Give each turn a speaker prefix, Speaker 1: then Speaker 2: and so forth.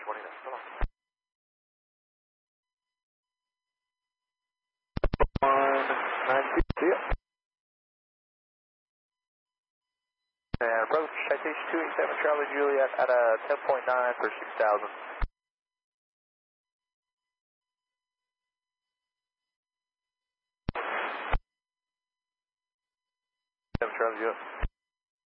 Speaker 1: morning, that's still on. 192, see ya. And approach citation 287 Charlie Juliet at a 10.9 for 6,000. Charlie Juliet.